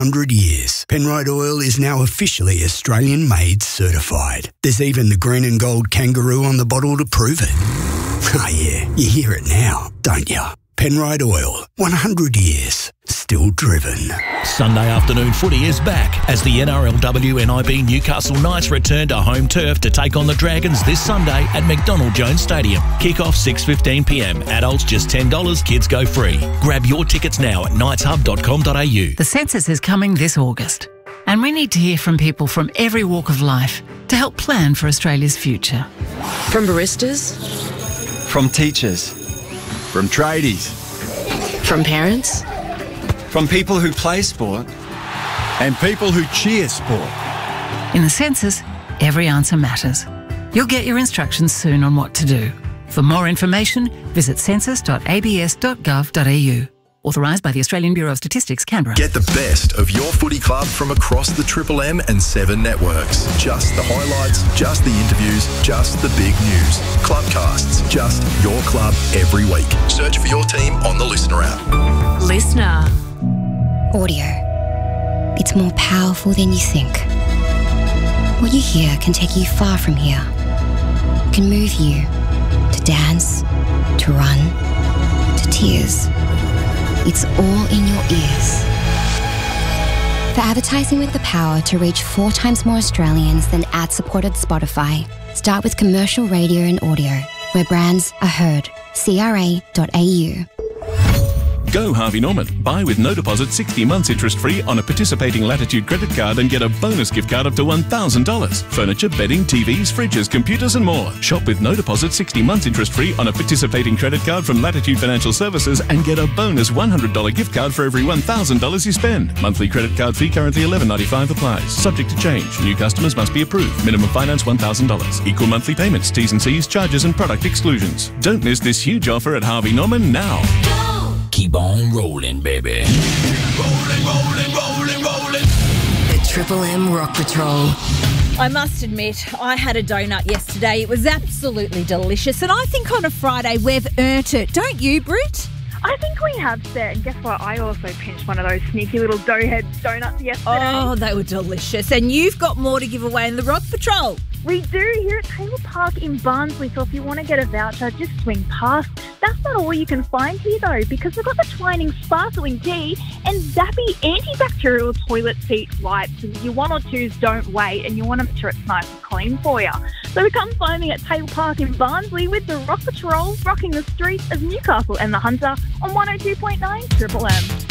100 years. Penrite Oil is now officially Australian-made certified. There's even the green and gold kangaroo on the bottle to prove it. Ah, yeah, you hear it now, don't you? Penrite Oil, 100 years, still driven. Sunday afternoon footy is back as the NRLW NIB Newcastle Knights return to home turf to take on the Dragons this Sunday at McDonald Jones Stadium. Kick-off 6:15pm. Adults just $10, kids go free. Grab your tickets now at knightshub.com.au. The census is coming this August, and we need to hear from people from every walk of life to help plan for Australia's future. From baristas, from teachers, from tradies, from parents, from people who play sport, and people who cheer sport. In the census, every answer matters. You'll get your instructions soon on what to do. For more information, visit census.abs.gov.au. Authorised by the Australian Bureau of Statistics, Canberra. Get the best of your footy club from across the Triple M and 7 networks. Just the highlights, just the interviews, just the big news. Clubcasts, just your club every week. Search for your team on the Listener app. Listener. Audio. It's more powerful than you think. What you hear can take you far from here. It can move you to dance, to run, to tears. It's all in your ears. For advertising with the power to reach 4 times more Australians than ad-supported Spotify, start with commercial radio and audio, where brands are heard. CRA.au. Go Harvey Norman. Buy with no deposit 60 months interest-free on a participating Latitude credit card and get a bonus gift card up to $1,000. Furniture, bedding, TVs, fridges, computers and more. Shop with no deposit 60 months interest-free on a participating credit card from Latitude Financial Services and get a bonus $100 gift card for every $1,000 you spend. Monthly credit card fee currently $11.95 applies. Subject to change. New customers must be approved. Minimum finance $1,000. Equal monthly payments. T's and C's, charges and product exclusions. Don't miss this huge offer at Harvey Norman now. Keep on rolling, baby. Rolling, rolling, rolling, rolling. The Triple M Rock Patrol. I must admit, I had a donut yesterday. It was absolutely delicious. And I think on a Friday we've earned it. Don't you, Britt? I think we have, Sarah. And guess what? I also pinched one of those sneaky little doughhead donuts yesterday. Oh, they were delicious. And you've got more to give away in the Rock Patrol. We do here at Taylor Park in Barnsley. So if you want to get a voucher, just swing past. That's not all you can find here, though, because we've got the Twining Sparkling Tea and Zappy Antibacterial Toilet Seat Wipes. And your 1 or 2s don't wait, and you want to make sure it's nice and clean for you. So come find me at Taylor Park in Barnsley with the Rock Patrol, rocking the streets of Newcastle and the Hunter on 102.9 Triple M.